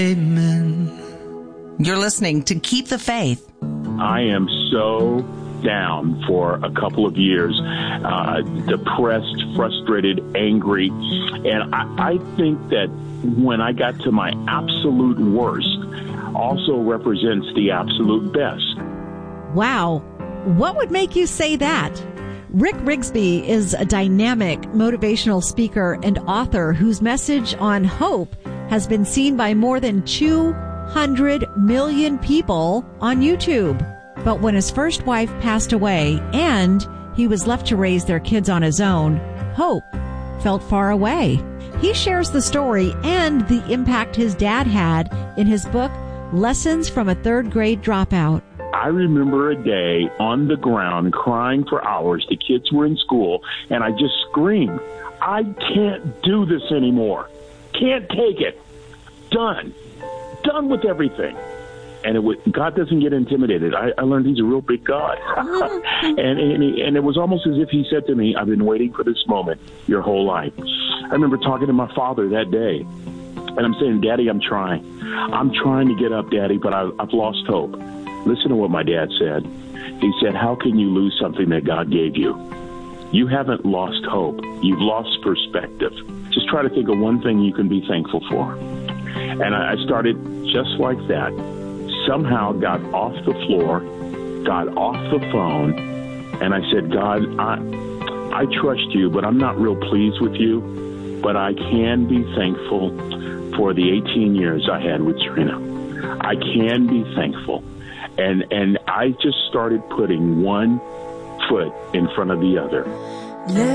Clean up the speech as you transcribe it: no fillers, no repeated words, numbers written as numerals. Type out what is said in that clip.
Amen. You're listening to Keep the Faith. I am so down for a couple of years, depressed, frustrated, angry. And I think that when I got to my absolute worst, also represents the absolute best. Wow. What would make you say that? Rick Rigsby is a dynamic motivational speaker and author whose message on hope has been seen by more than 200 million people on YouTube. But when his first wife passed away and he was left to raise their kids on his own, hope felt far away. He shares the story and the impact his dad had in his book, Lessons from a Third Grade Dropout. I remember a day on the ground crying for hours. The kids were in school, and I just screamed, I can't do this anymore. Can't take it. Done with everything. And God doesn't get intimidated. I learned He's a real big God. and it was almost as if He said to me, I've been waiting for this moment your whole life. I remember talking to my father that day, and I'm saying, Daddy, I'm trying. I'm trying to get up, Daddy, but I've lost hope. Listen to what my dad said. He said, how can you lose something that God gave you? You haven't lost hope. You've lost perspective. Just try to think of one thing you can be thankful for. And I started just like that. Somehow got off the floor, got off the phone, and I said, God, I trust you, but I'm not real pleased with you. But I can be thankful for the 18 years I had with Serena. I can be thankful. And I just started putting one foot in front of the other.